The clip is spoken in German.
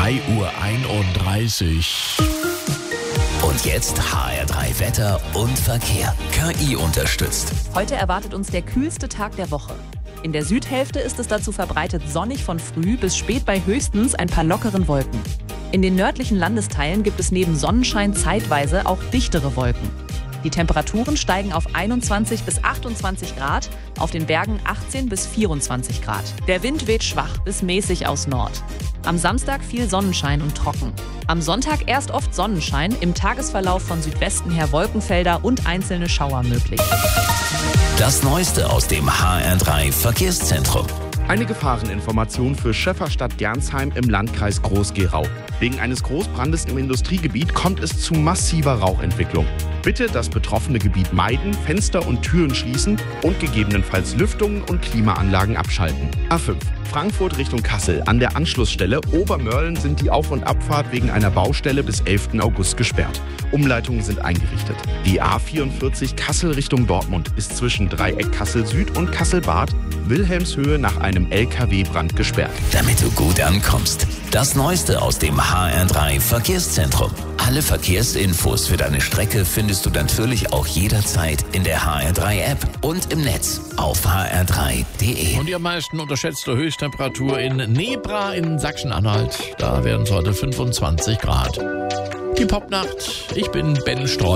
3:31 Uhr. Und jetzt HR3 Wetter und Verkehr. KI unterstützt. Heute erwartet uns der kühlste Tag der Woche. In der Südhälfte ist es dazu verbreitet sonnig von früh bis spät bei höchstens ein paar lockeren Wolken. In den nördlichen Landesteilen gibt es neben Sonnenschein zeitweise auch dichtere Wolken. Die Temperaturen steigen auf 21 bis 28 Grad, auf den Bergen 18 bis 24 Grad. Der Wind weht schwach bis mäßig aus Nord. Am Samstag viel Sonnenschein und trocken. Am Sonntag erst oft Sonnenschein, im Tagesverlauf von Südwesten her Wolkenfelder und einzelne Schauer möglich. Das Neueste aus dem HR3 Verkehrszentrum. Eine Gefahreninformation für Schäferstadt-Gernsheim im Landkreis Groß-Gerau. Wegen eines Großbrandes im Industriegebiet kommt es zu massiver Rauchentwicklung. Bitte das betroffene Gebiet meiden, Fenster und Türen schließen und gegebenenfalls Lüftungen und Klimaanlagen abschalten. A5. Frankfurt Richtung Kassel. An der Anschlussstelle Obermörlen sind die Auf- und Abfahrt wegen einer Baustelle bis 11. August gesperrt. Umleitungen sind eingerichtet. Die A44 Kassel Richtung Dortmund ist zwischen Dreieck Kassel Süd und Kassel-Bad Wilhelmshöhe nach einem LKW-Brand gesperrt. Damit du gut ankommst. Das Neueste aus dem HR3 Verkehrszentrum. Alle Verkehrsinfos für deine Strecke findest du natürlich auch jederzeit in der HR3-App und im Netz auf hr3.de. Und die am meisten unterschätzte Höchsttemperatur in Nebra in Sachsen-Anhalt. Da werden es heute 25 Grad. Die Popnacht. Ich bin Ben Streu.